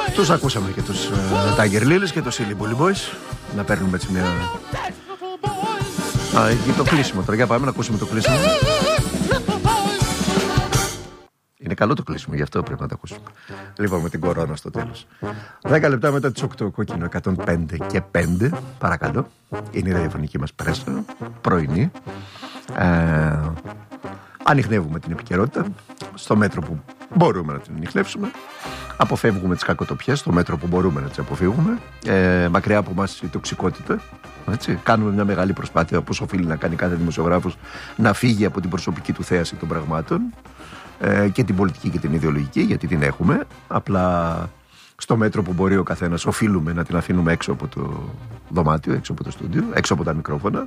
Τους ακούσαμε και τους Tiger Lilies και τους Silly Bully Boys. Να παίρνουμε έτσι μια... εκεί το κλείσιμο τώρα. Για πάμε να ακούσουμε το κλείσιμο. Είναι καλό το κλείσιμο, γι' αυτό πρέπει να το ακούσουμε. Λοιπόν, με την κορώνα στο τέλος. 10 λεπτά μετά τις 8, κόκκινο 105 και 5. Παρακαλώ. Είναι η ραδιοφωνική μας πρέσα, πρωινή. Ανιχνεύουμε την επικαιρότητα στο μέτρο που μπορούμε να την ανιχνεύσουμε. Αποφεύγουμε τις κακοτοπιές στο μέτρο που μπορούμε να τις αποφύγουμε. Μακριά από εμάς η τοξικότητα. Έτσι. Κάνουμε μια μεγάλη προσπάθεια, όπως οφείλει να κάνει κάθε δημοσιογράφος, να φύγει από την προσωπική του θέαση των πραγμάτων και την πολιτική και την ιδεολογική, γιατί την έχουμε. Απλά στο μέτρο που μπορεί ο καθένας οφείλουμε να την αφήνουμε έξω από το δωμάτιο, έξω από το στούντιο, έξω από τα μικρόφωνα.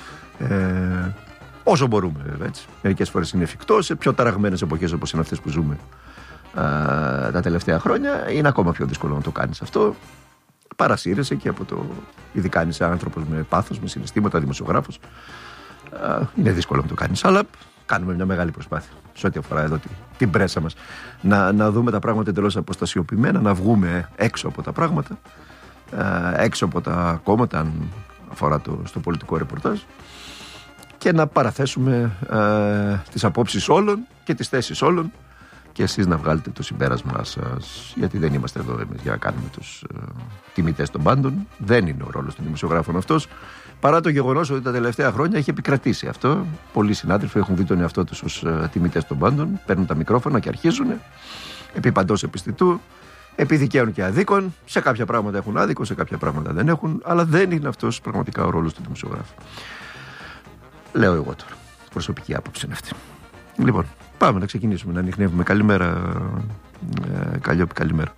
Όσο μπορούμε, έτσι. Μερικές φορές είναι εφικτό. Σε πιο ταραγμένες εποχές όπως είναι αυτές που ζούμε τα τελευταία χρόνια, είναι ακόμα πιο δύσκολο να το κάνεις αυτό. Παρασύρεσαι και από το. Ειδικά αν είσαι άνθρωπος με πάθος, με συναισθήματα, δημοσιογράφος. Είναι δύσκολο να το κάνεις. Αλλά κάνουμε μια μεγάλη προσπάθεια σε ό,τι αφορά εδώ την πρέσα μας. Να δούμε τα πράγματα εντελώς αποστασιοποιημένα, να βγούμε έξω από τα πράγματα, έξω από τα κόμματα, αν αφορά στο πολιτικό ρεπορτάζ, και να παραθέσουμε τις απόψεις όλων και τις θέσεις όλων, και εσείς να βγάλετε το συμπέρασμά σας, γιατί δεν είμαστε εδώ εμείς για να κάνουμε τους τιμητές των πάντων. Δεν είναι ο ρόλος των δημοσιογράφων αυτός, παρά το γεγονός ότι τα τελευταία χρόνια έχει επικρατήσει αυτό. Πολλοί συνάδελφοι έχουν δει τον εαυτό τους ως τιμητές των πάντων, παίρνουν τα μικρόφωνα και αρχίζουν επί παντός επιστητού, επί δικαίων και αδίκων. Σε κάποια πράγματα έχουν άδικο, σε κάποια πράγματα δεν έχουν, αλλά δεν είναι αυτός πραγματικά ο ρόλος του δημοσιογράφου. Λέω εγώ τώρα. Προσωπική άποψη είναι αυτή. Λοιπόν, πάμε να ξεκινήσουμε να ανιχνεύουμε. Καλημέρα, Καλλιόπη, καλημέρα.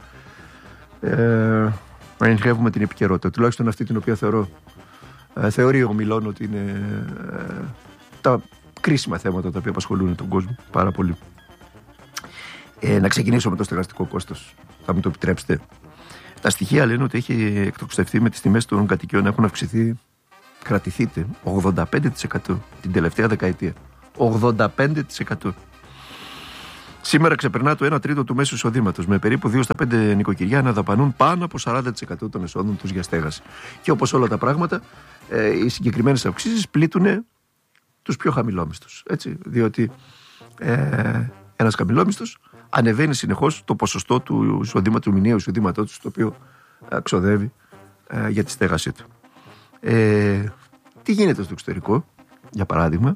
Να ανιχνεύουμε την επικαιρότητα, τουλάχιστον αυτή την οποία θεωρεί ο Μιλών ότι είναι τα κρίσιμα θέματα τα οποία απασχολούν τον κόσμο πάρα πολύ. Να ξεκινήσω με το στεγαστικό κόστος. Θα μου το επιτρέψετε. Τα στοιχεία λένε ότι έχει εκτοξευτεί με τις τιμές των κατοικιών να έχουν αυξηθεί. Κρατηθείτε, 85% την τελευταία δεκαετία. 85%. Σήμερα ξεπερνά το 1 τρίτο του μέσου εισοδήματος, με περίπου 2 στα 5 νοικοκυριά να δαπανούν πάνω από 40% των εσόδων τους για στέγαση. Και όπως όλα τα πράγματα, οι συγκεκριμένες αυξήσεις πλήττουν τους πιο χαμηλόμισθους. Έτσι, διότι ένας χαμηλόμισθος ανεβαίνει συνεχώς το ποσοστό του εισοδήματος, του μηνιαίου εισοδήματός του, το οποίο ξοδεύει για τη στέγασή του. Τι γίνεται στο εξωτερικό, για παράδειγμα?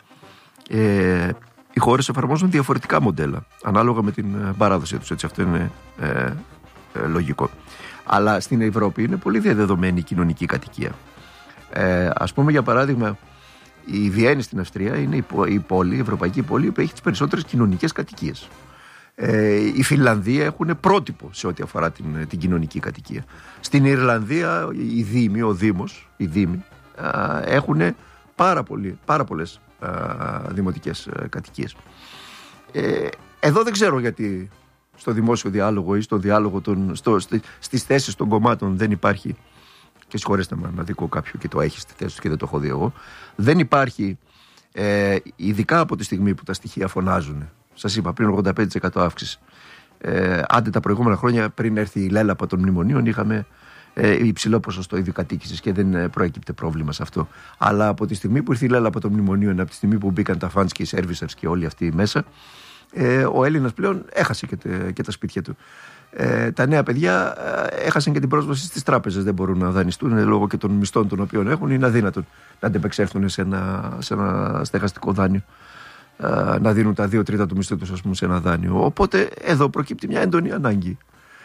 Οι χώρες εφαρμόζουν διαφορετικά μοντέλα ανάλογα με την παράδοση τους, έτσι, αυτό είναι λογικό. Αλλά στην Ευρώπη είναι πολύ διαδεδομένη η κοινωνική κατοικία. Ας πούμε, για παράδειγμα, η Βιέννη στην Αυστρία είναι η ευρωπαϊκή πόλη που έχει τις περισσότερες κοινωνικές κατοικίες. Η Φινλανδία έχουν πρότυπο σε ό,τι αφορά την κοινωνική κατοικία. Στην Ιρλανδία οι δήμοι έχουν πάρα πολλές δημοτικές κατοικίες. Εδώ δεν ξέρω γιατί στο δημόσιο διάλογο ή στο διάλογο στις θέσεις των κομμάτων δεν υπάρχει, και συγχωρέστε με να δικό κάποιο και το έχει στη θέση του και δεν το έχω δει εγώ, δεν υπάρχει, ειδικά από τη στιγμή που τα στοιχεία φωνάζουν. Σας είπα πριν 85% αύξηση. Άντε τα προηγούμενα χρόνια, πριν έρθει η λέλαπα των μνημονίων, είχαμε υψηλό ποσοστό ιδιοκατοίκησης και δεν προέκυπτε πρόβλημα σε αυτό. Αλλά από τη στιγμή που ήρθε η λέλαπα των μνημονίων, από τη στιγμή που μπήκαν τα funds και οι servicers και όλοι αυτοί μέσα, ο Έλληνας πλέον έχασε και τα σπίτια του. Τα νέα παιδιά έχασαν και την πρόσβαση στις τράπεζες. Δεν μπορούν να δανειστούν λόγω και των μισθών των οποίων έχουν. Είναι αδύνατο να αντεπεξέλθουν σε ένα στεγαστικό δάνειο. Να δίνουν τα 2 τρίτα του μισθού τους, ας πούμε, σε ένα δάνειο. Οπότε εδώ προκύπτει μια έντονη ανάγκη.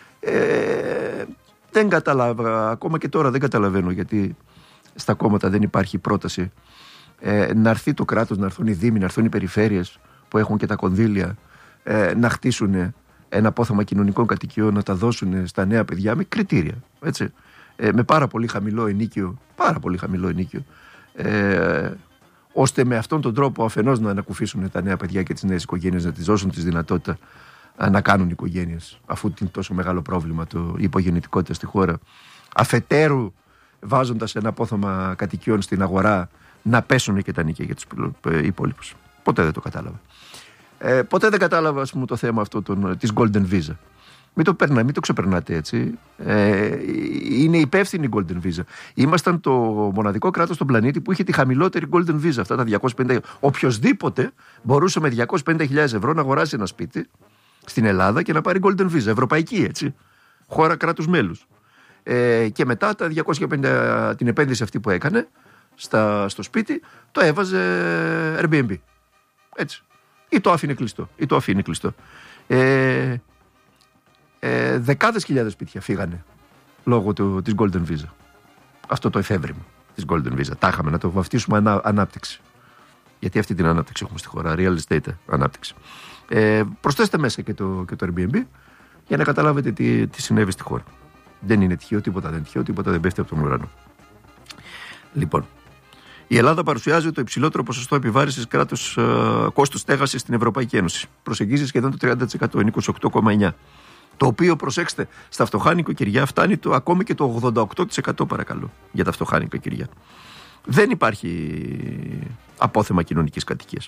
Δεν κατάλαβα, ακόμα και τώρα δεν καταλαβαίνω γιατί στα κόμματα δεν υπάρχει πρόταση να έρθει το κράτος, να έρθουν οι δήμοι, να έρθουν οι περιφέρειες που έχουν και τα κονδύλια, να χτίσουν ένα απόθεμα κοινωνικών κατοικιών, να τα δώσουν στα νέα παιδιά με κριτήρια, έτσι, με πάρα πολύ χαμηλό ενίκιο, ώστε με αυτόν τον τρόπο αφενός να ανακουφίσουν τα νέα παιδιά και τις νέες οικογένειες, να τις δώσουν τη δυνατότητα να κάνουν οικογένειες, αφού είναι τόσο μεγάλο πρόβλημα η υπογεννητικότητα στη χώρα. Αφετέρου, βάζοντας ένα απόθεμα κατοικιών στην αγορά, να πέσουν και τα νίκια για τους υπόλοιπους. Ποτέ δεν το κατάλαβα. Ποτέ δεν κατάλαβα, ας πούμε, το θέμα αυτό της Golden Visa. Μην το ξεπερνάτε έτσι. Είναι υπεύθυνη η Golden Visa. Ήμασταν το μοναδικό κράτος στον πλανήτη που είχε τη χαμηλότερη Golden Visa, αυτά τα 250. Οποιοσδήποτε μπορούσε με 250.000 ευρώ να αγοράσει ένα σπίτι στην Ελλάδα και να πάρει Golden Visa, ευρωπαϊκή έτσι. Χώρα κράτους μέλους. Και μετά τα 250, την επένδυση αυτή που έκανε στο σπίτι, το έβαζε Airbnb. Έτσι. Ή το άφηνε κλειστό. Δεκάδες χιλιάδες σπίτια φύγανε λόγω της Golden Visa. Αυτό το εφεύρημα της Golden Visa. Τα είχαμε να το βαφτίσουμε ανάπτυξη. Γιατί αυτή την ανάπτυξη έχουμε στη χώρα. Real estate ανάπτυξη. Προσθέστε μέσα και το Airbnb για να καταλάβετε τι συνέβη στη χώρα. Δεν είναι τυχαίο, τίποτα δεν είναι τυχαίο, τίποτα δεν πέφτει από τον ουρανό. Λοιπόν, η Ελλάδα παρουσιάζει το υψηλότερο ποσοστό επιβάρυνσης κόστους στέγασης στην Ευρωπαϊκή Ένωση. Προσεγγίζει σχεδόν το 30%, είναι 28,9%. Το οποίο, προσέξτε, στα φτωχά νοικοκυριά φτάνει ακόμη και το 88% παρακαλώ για τα φτωχά νοικοκυριά. Δεν υπάρχει απόθεμα κοινωνικής κατοικίας.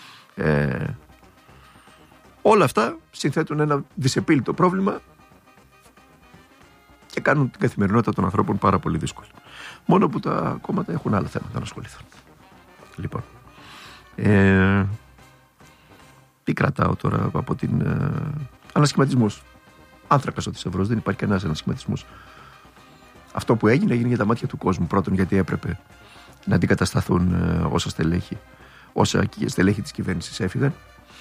Όλα αυτά συνθέτουν ένα δυσεπίλητο πρόβλημα και κάνουν την καθημερινότητα των ανθρώπων πάρα πολύ δύσκολη. Μόνο που τα κόμματα έχουν άλλα θέματα να ασχοληθούν. Λοιπόν, τι κρατάω τώρα από την ανασχηματισμός. Άνθρακας ο θησαυρός, δεν υπάρχει κανένας ανασχηματισμός. Αυτό που έγινε για τα μάτια του κόσμου. Πρώτον, γιατί έπρεπε να αντικατασταθούν όσα στελέχη της κυβέρνησης έφυγαν.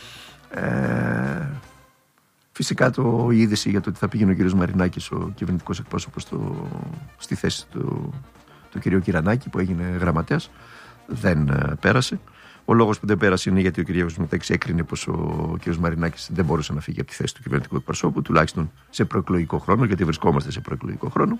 Φυσικά η είδηση για το ότι θα πήγαινε ο κύριος Μαρινάκης, ο κυβερνητικός εκπρόσωπος, στη θέση του κυρίου Κυρανάκη, που έγινε γραμματέας, δεν πέρασε. Ο λόγος που δεν πέρασε είναι γιατί ο κύριος Μαρινάκης έκρινε πως ο κύριος Μαρινάκης δεν μπορούσε να φύγει από τη θέση του κυβερνητικού εκπροσώπου, τουλάχιστον σε προεκλογικό χρόνο, γιατί βρισκόμαστε σε προεκλογικό χρόνο.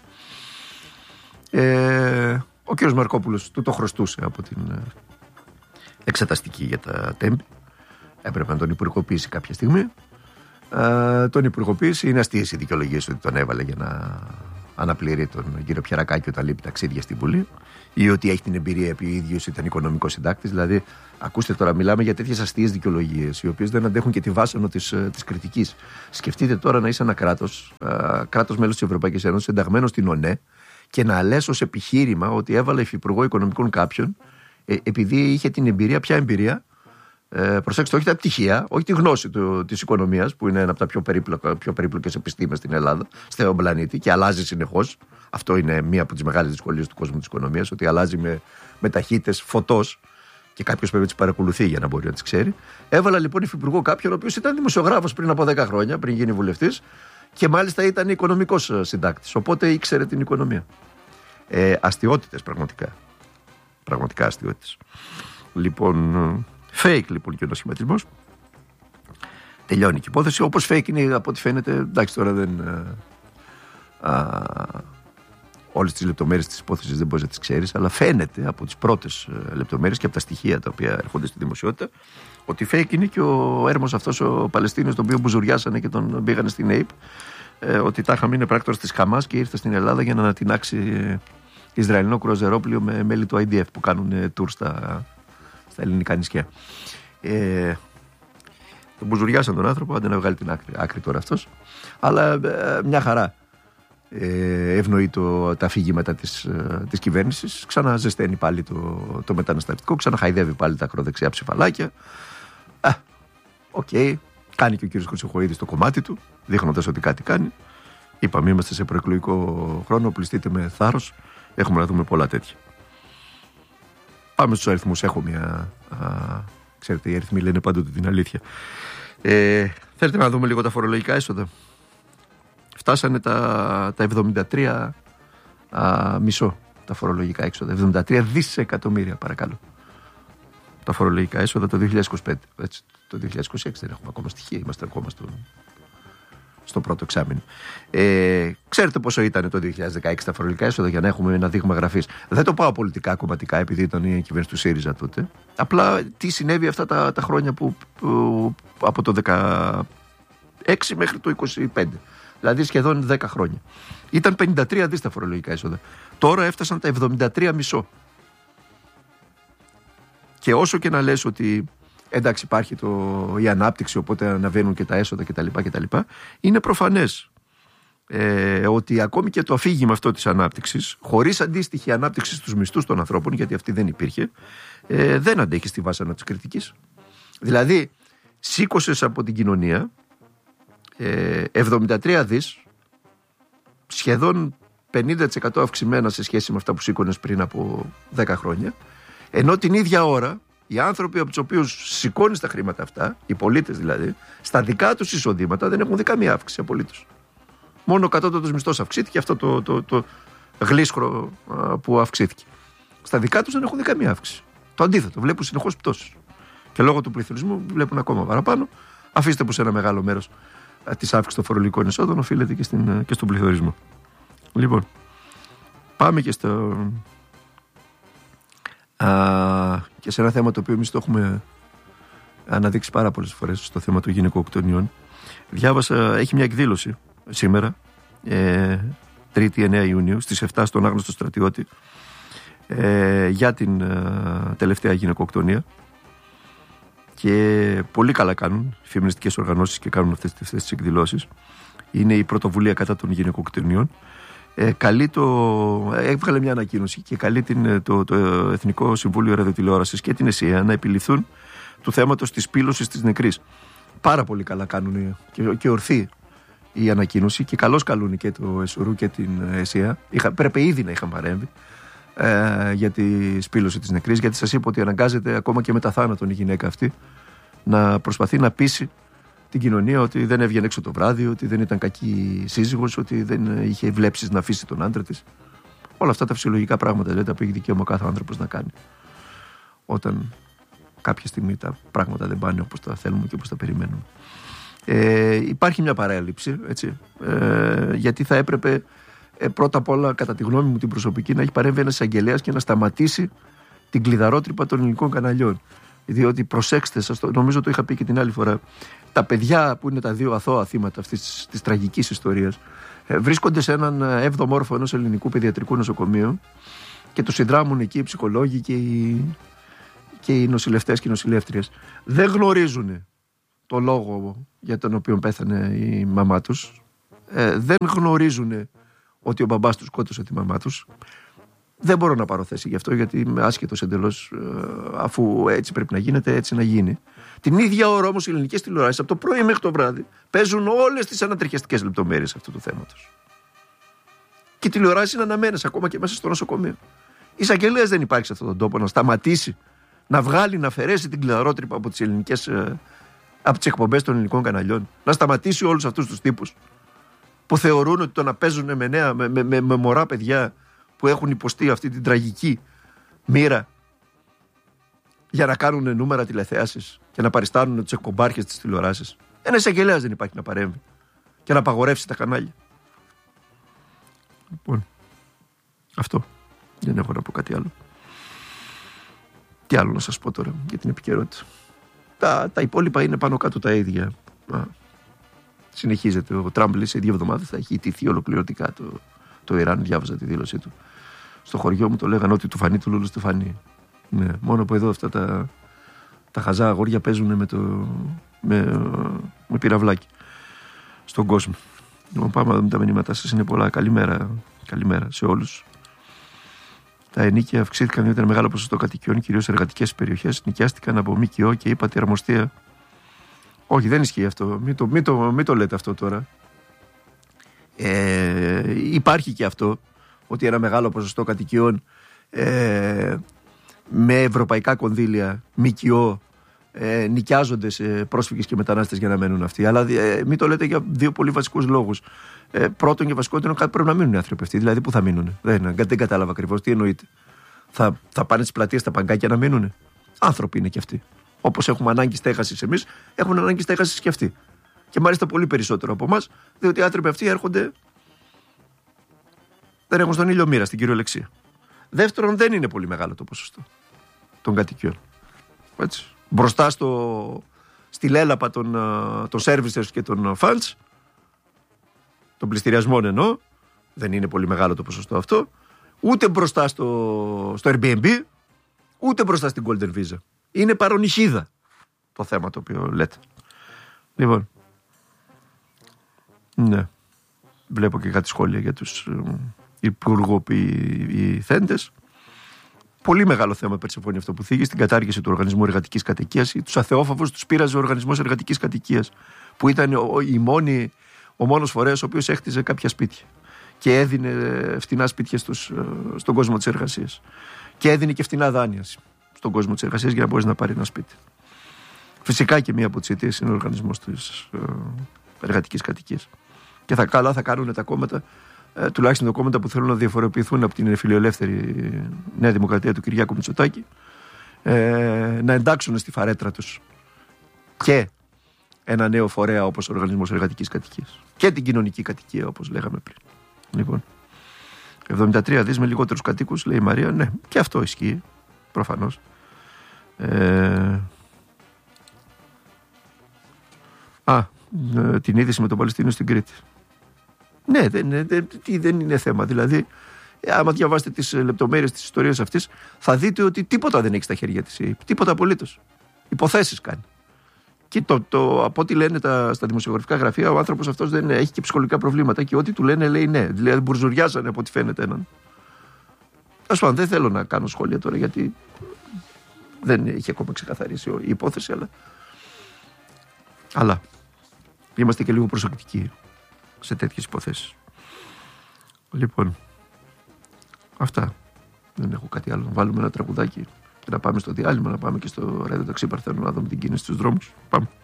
Ο κύριος Μαρκόπουλος του το χρωστούσε από την εξεταστική για τα τέμπη. Έπρεπε να τον υπουργοποιήσει κάποια στιγμή. Τον υπουργοποίησε. Είναι αστείες οι δικαιολογίες ότι τον έβαλε για να αναπληρεί τον κύριο Πιερακάκη όταν λείπει ταξίδια στην Βουλή, ή ότι έχει την εμπειρία επειδή ο ίδιος ήταν οικονομικός συντάκτης. Δηλαδή, ακούστε τώρα, μιλάμε για τέτοιες αστείες δικαιολογίες, οι οποίες δεν αντέχουν και τη βάσανο της κριτικής. Σκεφτείτε τώρα να είσαι ένα κράτος μέλος της Ευρωπαϊκής Ένωσης, ενταγμένο στην ΟΝΕ, και να λες ως επιχείρημα ότι έβαλε υφυπουργό οικονομικών κάποιον, επειδή είχε την εμπειρία. Ποια εμπειρία? Προσέξτε, όχι τα πτυχία, όχι τη γνώση της οικονομίας, που είναι ένα από τα πιο περίπλοκες επιστήμες στην Ελλάδα, στον πλανήτη, και αλλάζει συνεχώς. Αυτό είναι μία από τις μεγάλες δυσκολίες του κόσμου της οικονομίας, ότι αλλάζει με ταχύτητες φωτός και κάποιος πρέπει να τις παρακολουθεί για να μπορεί να τις ξέρει. Έβαλα λοιπόν υφυπουργό κάποιον, ο οποίος ήταν δημοσιογράφος πριν από 10 χρόνια, πριν γίνει βουλευτής, και μάλιστα ήταν οικονομικός συντάκτης. Οπότε ήξερε την οικονομία. Αστιότητες πραγματικά. Πραγματικά αστιότητες. Λοιπόν. Fake λοιπόν και ο ανασχηματισμός. Τελειώνει και η υπόθεση. Όπως fake είναι από ό,τι φαίνεται. Εντάξει, τώρα δεν. Όλες τις λεπτομέρειες της υπόθεσης δεν μπορείς να τις ξέρεις, αλλά φαίνεται από τις πρώτες λεπτομέρειες και από τα στοιχεία τα οποία έρχονται στη δημοσιότητα ότι fake είναι και ο έρμος αυτός ο Παλαιστίνιος, τον οποίο μπουζουριάσανε και τον πήγανε στην ΑΕΠ, ότι τάχα είναι πράκτορας της Χαμάς και ήρθε στην Ελλάδα για να ανατινάξει Ισραηλινό κρουαζερόπλοιο με μέλη του IDF που κάνουν tour στα ελληνικά νησιά. Τον μπουζουριάσαν τον άνθρωπο, άντε να βγάλει την άκρη τώρα αυτός. Αλλά μια χαρά ευνοεί τα αφήγηματα της κυβέρνησης. Ξαναζεσταίνει πάλι το μεταναστευτικό, ξαναχαϊδεύει πάλι τα ακροδεξιά ψηφαλάκια. Οκ. Κάνει και ο κύριος Χρυσοχοΐδης το κομμάτι του, δείχνοντας ότι κάτι κάνει. Είπαμε, είμαστε σε προεκλογικό χρόνο, πληστείτε με θάρρος. Έχουμε να δούμε πολλά τέτοια. Πάμε στους αριθμούς. Έχω ξέρετε, οι αριθμοί λένε πάντοτε την αλήθεια. Θέλετε να δούμε λίγο τα φορολογικά έσοδα? Φτάσανε τα 73 μισό τα φορολογικά έξοδα. 73 δισεκατομμύρια παρακαλώ. Τα φορολογικά έσοδα το 2025. Έτσι, το 2026 δεν έχουμε ακόμα στοιχεία. Είμαστε ακόμα στο πρώτο εξάμηνο. Ξέρετε πόσο ήταν το 2016 τα φορολογικά έσοδα, για να έχουμε ένα δείγμα γραφής? Δεν το πάω πολιτικά, κομματικά, επειδή ήταν η κυβέρνηση του ΣΥΡΙΖΑ τότε. Απλά τι συνέβη αυτά τα χρόνια που από το 2016 μέχρι το 2025. Δηλαδή σχεδόν 10 χρόνια. Ήταν 53 δις τα φορολογικά έσοδα. Τώρα έφτασαν τα 73 μισό. Και όσο και να λες ότι εντάξει υπάρχει η ανάπτυξη, οπότε αναβαίνουν και τα έσοδα κτλ. Είναι προφανές ότι ακόμη και το αφήγημα αυτό της ανάπτυξης, χωρίς αντίστοιχη ανάπτυξη στους μισθούς των ανθρώπων, γιατί αυτή δεν υπήρχε, δεν αντέχει στη βάσανα της κριτικής. Δηλαδή, σήκωσες από την κοινωνία 73 δις, σχεδόν 50% αυξημένα σε σχέση με αυτά που σήκωνες πριν από 10 χρόνια, ενώ την ίδια ώρα οι άνθρωποι από τους οποίους σηκώνεις τα χρήματα αυτά, οι πολίτες δηλαδή, στα δικά τους εισοδήματα δεν έχουν δει καμία αύξηση απολύτως. Μόνο ο κατώτατος μισθός αυξήθηκε, αυτό το γλίσχρο που αυξήθηκε. Στα δικά τους δεν έχουν δει καμία αύξηση. Το αντίθετο, βλέπουν συνεχώς πτώσεις. Και λόγω του πληθωρισμού βλέπουν ακόμα παραπάνω. Αφήστε που σε ένα μεγάλο μέρος της αύξησης των φορολογικών εισόδων οφείλεται και στον πληθωρισμό. Λοιπόν, πάμε και και σε ένα θέμα το οποίο εμείς το έχουμε αναδείξει πάρα πολλές φορές, στο θέμα των γυναικοκτονιών. Διάβασα, έχει μια εκδήλωση σήμερα, 3η 9 Ιουνίου, στις 7 στον Άγνωστο Στρατιώτη, για την τελευταία γυναικοκτονία. Και πολύ καλά κάνουν οι φεμινιστικές οργανώσεις και κάνουν αυτές τις εκδηλώσεις. Είναι η πρωτοβουλία κατά των γυναικοκτονιών. Έβγαλε μια ανακοίνωση και καλεί το Εθνικό Συμβούλιο Ραδιοτηλεόρασης και την ΕΣΥΑ να επιληφθούν του θέματος της πήλωσης της νεκρής. Πάρα πολύ καλά κάνουν και ορθή η ανακοίνωση, και καλώς καλούν και το ΕΣΟΡΟΥ και την ΕΣΥΑ. Πρέπει ήδη να είχαν παρέμβει για τη σπήλωση της νεκρής, γιατί σας είπα ότι αναγκάζεται ακόμα και μετά θάνατον η γυναίκα αυτή να προσπαθεί να πείσει την κοινωνία ότι δεν έβγαινε έξω το βράδυ, ότι δεν ήταν κακή σύζυγος, ότι δεν είχε βλέψεις να αφήσει τον άντρα της. Όλα αυτά τα φυσιολογικά πράγματα, δηλαδή, τα που έχει δικαίωμα κάθε άνθρωπος να κάνει όταν κάποια στιγμή τα πράγματα δεν πάνε όπως τα θέλουμε και όπως τα περιμένουμε. Υπάρχει μια παρέλειψη, έτσι, γιατί θα έπρεπε πρώτα απ' όλα, κατά τη γνώμη μου την προσωπική, να έχει παρέμβει ένας εισαγγελέας και να σταματήσει την κλειδαρότρυπα των ελληνικών καναλιών. Διότι προσέξτε, νομίζω το είχα πει και την άλλη φορά, τα παιδιά που είναι τα δύο αθώα θύματα αυτής της τραγικής ιστορίας βρίσκονται σε έναν 7ο όροφο ενός ελληνικού παιδιατρικού νοσοκομείου και τους συνδράμουν εκεί οι ψυχολόγοι και οι νοσηλευτές και οι νοσηλεύτριες. Δεν γνωρίζουν το λόγο για τον οποίο πέθανε η μαμά τους. Δεν γνωρίζουν ότι ο μπαμπάς τους σκότωσε τη μαμά τους. Δεν μπορώ να πάρω θέση γι' αυτό, γιατί είμαι άσχετος εντελώς, αφού έτσι πρέπει να γίνεται, έτσι να γίνει. Την ίδια ώρα όμως οι ελληνικές τηλεοράσεις, από το πρωί μέχρι το βράδυ, παίζουν όλες τις ανατριχιαστικές λεπτομέρειες αυτού του θέματος. Και οι τηλεοράσεις είναι αναμένες ακόμα και μέσα στο νοσοκομείο. Η εισαγγελέας δεν υπάρχει σε αυτόν τον τόπο να σταματήσει, να βγάλει, να αφαιρέσει την κλειδαρότρυπα από τις ελληνικές, από τις εκπομπές των ελληνικών καναλιών, να σταματήσει όλους αυτούς τους τύπους που θεωρούν ότι το να παίζουν με μωρά παιδιά που έχουν υποστεί αυτή την τραγική μοίρα για να κάνουν νούμερα τηλεθέασης και να παριστάνουν τους εκπομπάρχες της τηλεοράσης. Ένας εισαγγελέας δεν υπάρχει να παρέμβει και να απαγορεύσει τα κανάλια. Λοιπόν, αυτό. Δεν έχω να πω κάτι άλλο. Τι άλλο να σας πω τώρα για την επικαιρότητα. Τα υπόλοιπα είναι πάνω κάτω τα ίδια. Συνεχίζεται. Ο Τραμπ λέει σε 2 εβδομάδες θα έχει ιτηθεί ολοκληρωτικά το Ιράν. Διάβαζα τη δήλωσή του. Στο χωριό μου το λέγανε ότι του φανεί του Λούλου του φανεί. Ναι, μόνο που εδώ αυτά τα χαζά αγόρια παίζουν με πυραυλάκι στον κόσμο. Λοιπόν, πάμε να δούμε τα μηνύματά σας. Είναι πολλά. Καλημέρα σε όλους. Τα ενίκια αυξήθηκαν διότι ένα μεγάλο ποσοστό κατοικιών, κυρίως σε εργατικές περιοχές, νοικιάστηκαν από ΜΚΟ και ύπατη αρμοστία. Όχι, δεν ισχύει αυτό. Μην το λέτε αυτό τώρα. Υπάρχει και αυτό, ότι ένα μεγάλο ποσοστό κατοικιών με ευρωπαϊκά κονδύλια, ΜΚΟ, νοικιάζονται σε πρόσφυγες και μετανάστες για να μένουν αυτοί. Αλλά μην το λέτε για 2 πολύ βασικούς λόγους. Πρώτον και βασικότερο, πρέπει να μείνουν οι άνθρωποι αυτοί. Δηλαδή, πού θα μείνουν? Δεν κατάλαβα ακριβώς τι εννοείται. Θα πάνε στις πλατείες, στα παγκάκια να μείνουν? Άνθρωποι είναι και αυτοί. Όπως έχουμε ανάγκη στέγασης εμείς, έχουν ανάγκη στέγασης και αυτοί. Και μάλιστα πολύ περισσότερο από εμάς, διότι οι άνθρωποι αυτοί έρχονται. Δεν έχουν στον ήλιο μοίρα, στην κυριολεξία. Δεύτερον, δεν είναι πολύ μεγάλο το ποσοστό των κατοικιών. Έτσι. Μπροστά στη λέλαπα των servicers και των funds, των πληστηριασμών εννοώ, δεν είναι πολύ μεγάλο το ποσοστό αυτό, ούτε μπροστά στο Airbnb, ούτε μπροστά στην Golden Visa. Είναι παρονυχίδα το θέμα το οποίο λέτε. Λοιπόν, ναι. βλέπω και κάτι σχόλια για τους υπουργοποιηθέντες. Πολύ μεγάλο θέμα, Περσεφόνη, αυτό που θίγει, στην κατάργηση του οργανισμού εργατικής κατοικίας. Τους αθεόφοβους τους πείραζε ο οργανισμός εργατικής κατοικίας, που ήταν ο μόνος φορέας ο οποίος έχτιζε κάποια σπίτια και έδινε φτηνά σπίτια στον κόσμο της εργασίας. Και έδινε και φτηνά δάνεια στον κόσμο της εργασίας για να μπορείς να πάρει ένα σπίτι. Φυσικά και μία από τις αιτίες είναι ο οργανισμός της εργατικής κατοικίας. Και θα κάνουν τα κόμματα, τουλάχιστον τα κόμματα που θέλουν να διαφοροποιηθούν από την φιλελεύθερη Νέα Δημοκρατία του Κυριάκου Μητσοτάκη, να εντάξουν στη φαρέτρα τους και ένα νέο φορέα όπως ο Οργανισμός Εργατικής Κατοικίας και την κοινωνική κατοικία, όπως λέγαμε πριν. Λοιπόν, 73 δις με λιγότερους κατοίκους, λέει η Μαρία. Ναι, και αυτό ισχύει, προφανώς. Την είδηση με τον Παλαιστίνιο στην Κρήτη. Ναι, δεν είναι θέμα. Δηλαδή, άμα διαβάσετε τις λεπτομέρειες της ιστορίας αυτής, θα δείτε ότι τίποτα δεν έχει στα χέρια της. Τίποτα απολύτως. Υποθέσεις κάνει. Και από ό,τι λένε στα δημοσιογραφικά γραφεία, ο άνθρωπος αυτός δεν έχει και ψυχολογικά προβλήματα και ό,τι του λένε λέει ναι. Δηλαδή, μπουρζουριάζανε από ό,τι φαίνεται έναν. Ας πούμε, δεν θέλω να κάνω σχόλια τώρα γιατί δεν έχει ακόμα ξεκαθαρίσει η υπόθεση, αλλά είμαστε και λίγο προσεκτικοί σε τέτοιες υποθέσεις. Λοιπόν, αυτά. Δεν έχω κάτι άλλο. Να βάλουμε ένα τραγουδάκι και να πάμε στο διάλειμμα, να πάμε και στο Ράδιο Ταξί Παρθένο να δούμε την κίνηση στους δρόμους. Πάμε.